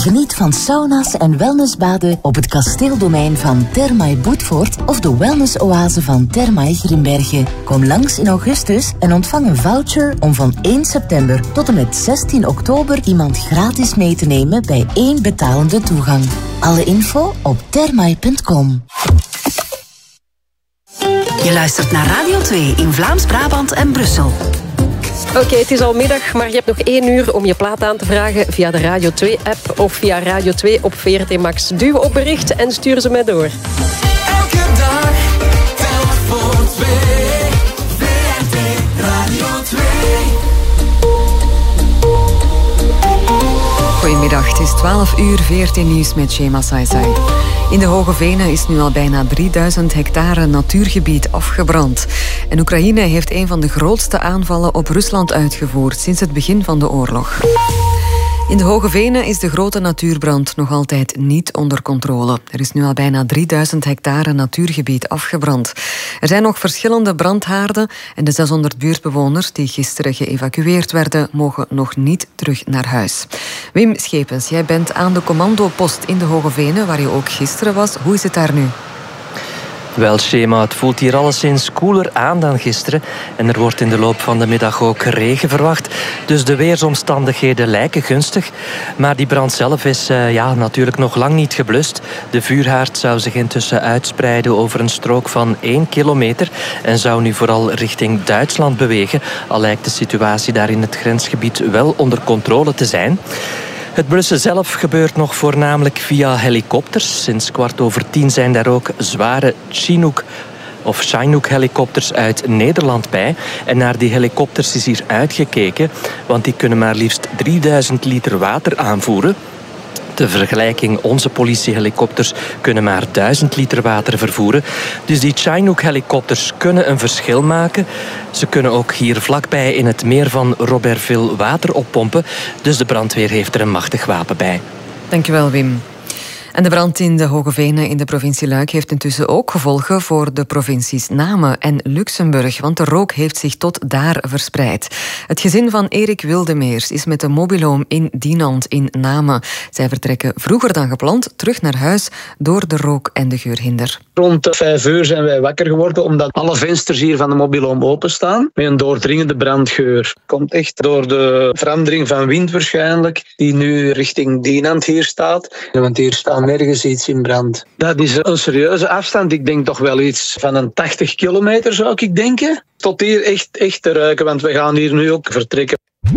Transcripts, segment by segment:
geniet van sauna's en wellnessbaden op het kasteeldomein van Thermae Boetvoort of de wellnessoase van Thermae Grimbergen. Kom langs in augustus en ontvang een voucher om van 1 september tot en met 16 oktober iemand gratis mee te nemen bij 1 betalende toegang. Alle info op thermae.com. Je luistert naar Radio 2 in Vlaams-Brabant en Brussel. Oké, het is al middag, maar je hebt nog 1 uur om je plaat aan te vragen via de Radio 2-app of via Radio 2 op VRT Max. Duw op bericht en stuur ze mij door. Elke dag, telk voor 2. VRT Radio 2. Goedemiddag, het is 12 uur, VRT Nieuws met Shema Saisai. In de Hoge Venen is nu al bijna 3000 hectare natuurgebied afgebrand. En Oekraïne heeft een van de grootste aanvallen op Rusland uitgevoerd sinds het begin van de oorlog. In de Hoge Venen is de grote natuurbrand nog altijd niet onder controle. Er is nu al bijna 3000 hectare natuurgebied afgebrand. Er zijn nog verschillende brandhaarden en de 600 buurtbewoners die gisteren geëvacueerd werden, mogen nog niet terug naar huis. Wim Schepens, jij bent aan de commandopost in de Hoge Venen, waar je ook gisteren was. Hoe is het daar nu? Wel, Shema, het voelt hier alleszins koeler aan dan gisteren. En er wordt in de loop van de middag ook regen verwacht. Dus de weersomstandigheden lijken gunstig. Maar die brand zelf is natuurlijk nog lang niet geblust. De vuurhaard zou zich intussen uitspreiden over een strook van 1 kilometer. En zou nu vooral richting Duitsland bewegen. Al lijkt de situatie daar in het grensgebied wel onder controle te zijn. Het blussen zelf gebeurt nog voornamelijk via helikopters. Sinds 10:15 zijn daar ook zware Chinook-helikopters uit Nederland bij. En naar die helikopters is hier uitgekeken, want die kunnen maar liefst 3000 liter water aanvoeren. De vergelijking, onze politiehelikopters kunnen maar 1000 liter water vervoeren. Dus die Chinook-helikopters kunnen een verschil maken. Ze kunnen ook hier vlakbij in het meer van Robertville water oppompen. Dus de brandweer heeft er een machtig wapen bij. Dankjewel, Wim. En de brand in de Hoge Venen in de provincie Luik heeft intussen ook gevolgen voor de provincies Namen en Luxemburg, want de rook heeft zich tot daar verspreid. Het gezin van Erik Wildemeers is met de mobiloom in Dinant in Namen. Zij vertrekken vroeger dan gepland terug naar huis door de rook en de geurhinder. Rond 5 uur zijn wij wakker geworden omdat alle vensters hier van de mobiloom openstaan met een doordringende brandgeur. Komt echt door de verandering van wind waarschijnlijk, die nu richting Dinant hier staat. Want hier staat nergens iets in brand. Dat is een serieuze afstand. Ik denk toch wel iets van een 80 kilometer zou ik denken. Tot hier echt te ruiken, want we gaan hier nu ook vertrekken.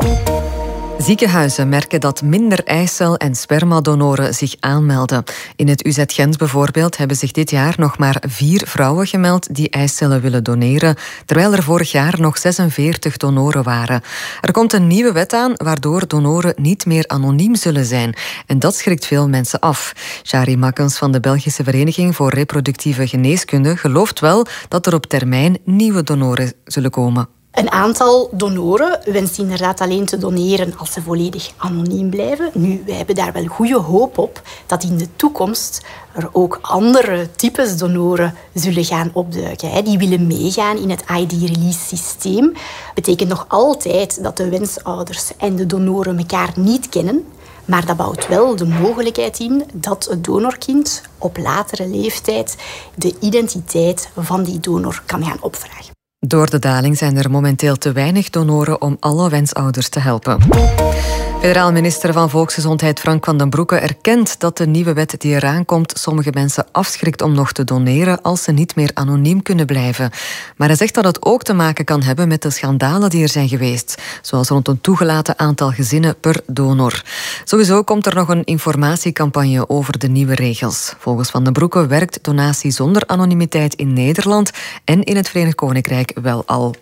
Ziekenhuizen merken dat minder eicel- en spermadonoren zich aanmelden. In het UZ Gent bijvoorbeeld hebben zich dit jaar nog maar 4 vrouwen gemeld die eicellen willen doneren, terwijl er vorig jaar nog 46 donoren waren. Er komt een nieuwe wet aan waardoor donoren niet meer anoniem zullen zijn. En dat schrikt veel mensen af. Shari Makkens van de Belgische Vereniging voor Reproductieve Geneeskunde gelooft wel dat er op termijn nieuwe donoren zullen komen. Een aantal donoren wenst inderdaad alleen te doneren als ze volledig anoniem blijven. Nu, wij hebben daar wel goede hoop op dat in de toekomst er ook andere types donoren zullen gaan opduiken. Die willen meegaan in het ID-release-systeem. Betekent nog altijd dat de wensouders en de donoren elkaar niet kennen. Maar dat bouwt wel de mogelijkheid in dat het donorkind op latere leeftijd de identiteit van die donor kan gaan opvragen. Door de daling zijn er momenteel te weinig donoren om alle wensouders te helpen. Federaal minister van Volksgezondheid Frank van den Broeke erkent dat de nieuwe wet die eraan komt sommige mensen afschrikt om nog te doneren als ze niet meer anoniem kunnen blijven. Maar hij zegt dat het ook te maken kan hebben met de schandalen die er zijn geweest, zoals rond een toegelaten aantal gezinnen per donor. Sowieso komt er nog een informatiecampagne over de nieuwe regels. Volgens Van den Broeke werkt donatie zonder anonimiteit in Nederland en in het Verenigd Koninkrijk wel al.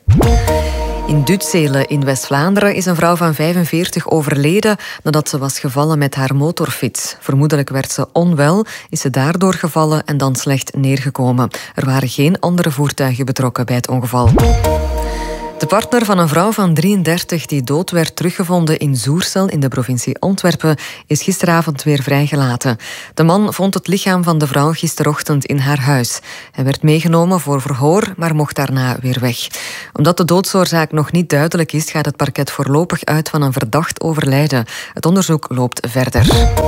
In Dutzelen in West-Vlaanderen is een vrouw van 45 overleden nadat ze was gevallen met haar motorfiets. Vermoedelijk werd ze onwel, is ze daardoor gevallen en dan slecht neergekomen. Er waren geen andere voertuigen betrokken bij het ongeval. De partner van een vrouw van 33 die dood werd teruggevonden in Zoersel in de provincie Antwerpen is gisteravond weer vrijgelaten. De man vond het lichaam van de vrouw gisterochtend in haar huis. Hij werd meegenomen voor verhoor, maar mocht daarna weer weg. Omdat de doodsoorzaak nog niet duidelijk is, gaat het parket voorlopig uit van een verdacht overlijden. Het onderzoek loopt verder.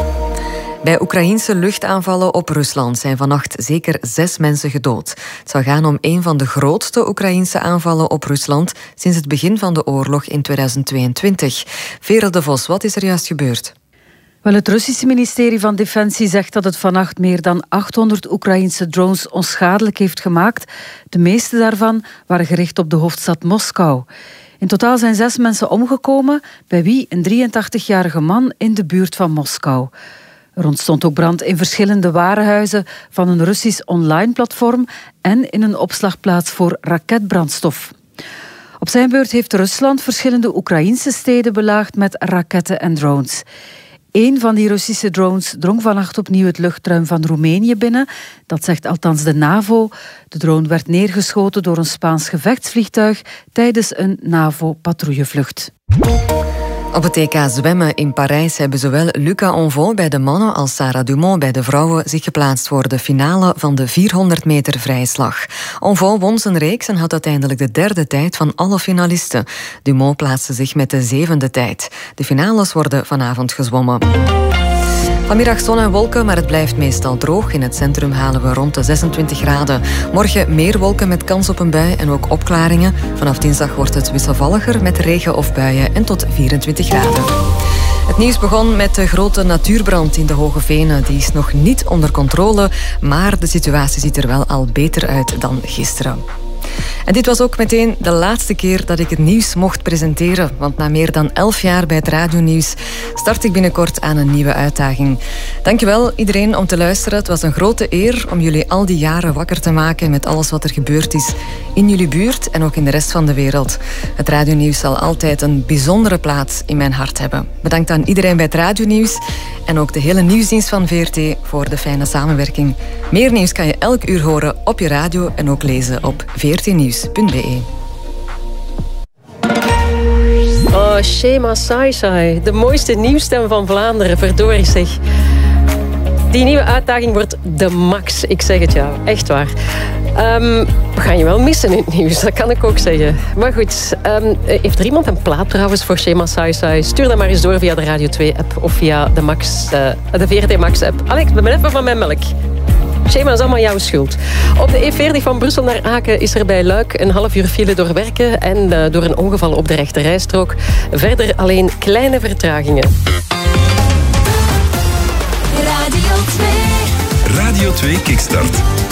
Bij Oekraïense luchtaanvallen op Rusland zijn vannacht zeker 6 mensen gedood. Het zou gaan om een van de grootste Oekraïense aanvallen op Rusland sinds het begin van de oorlog in 2022. Veerle de Vos, wat is er juist gebeurd? Wel, het Russische ministerie van Defensie zegt dat het vannacht meer dan 800 Oekraïense drones onschadelijk heeft gemaakt. De meeste daarvan waren gericht op de hoofdstad Moskou. In totaal zijn 6 mensen omgekomen, bij wie een 83-jarige man in de buurt van Moskou. Er ontstond ook brand in verschillende warenhuizen van een Russisch online-platform en in een opslagplaats voor raketbrandstof. Op zijn beurt heeft Rusland verschillende Oekraïnse steden belaagd met raketten en drones. Eén van die Russische drones drong vannacht opnieuw het luchtruim van Roemenië binnen. Dat zegt althans de NAVO. De drone werd neergeschoten door een Spaans gevechtsvliegtuig tijdens een NAVO-patrouillevlucht. Op het EK zwemmen in Parijs hebben zowel Luca Onvon bij de mannen als Sarah Dumont bij de vrouwen zich geplaatst voor de finale van de 400 meter vrije slag. Onvon won zijn reeks en had uiteindelijk de 3e tijd van alle finalisten. Dumont plaatste zich met de 7e tijd. De finales worden vanavond gezwommen. Vanmiddag zon en wolken, maar het blijft meestal droog. In het centrum halen we rond de 26 graden. Morgen meer wolken met kans op een bui en ook opklaringen. Vanaf dinsdag wordt het wisselvalliger met regen of buien en tot 24 graden. Het nieuws begon met de grote natuurbrand in de Hoge Venen. Die is nog niet onder controle, maar de situatie ziet er wel al beter uit dan gisteren. En dit was ook meteen de laatste keer dat ik het nieuws mocht presenteren. Want na meer dan 11 jaar bij het radionieuws start ik binnenkort aan een nieuwe uitdaging. Dankjewel iedereen om te luisteren. Het was een grote eer om jullie al die jaren wakker te maken met alles wat er gebeurd is in jullie buurt en ook in de rest van de wereld. Het radionieuws zal altijd een bijzondere plaats in mijn hart hebben. Bedankt aan iedereen bij het radionieuws en ook de hele nieuwsdienst van VRT voor de fijne samenwerking. Meer nieuws kan je elk uur horen op je radio en ook lezen op vrtnieuws.be. Oh, Shema Saisai, de mooiste nieuwsstem van Vlaanderen, verdorie zeg. Die nieuwe uitdaging wordt de max, ik zeg het jou, echt waar. We gaan je wel missen in het nieuws, dat kan ik ook zeggen. Maar goed, heeft er iemand een plaat trouwens voor Shema Saisai? Stuur dat maar eens door via de Radio 2-app of via de VRT Max-app. Alex, ik ben even van mijn melk. Shema, is allemaal jouw schuld. Op de E40 van Brussel naar Aken is er bij Luik een half uur file door werken en door een ongeval op de rechterrijstrook. Verder alleen kleine vertragingen. Radio 2 Kickstart.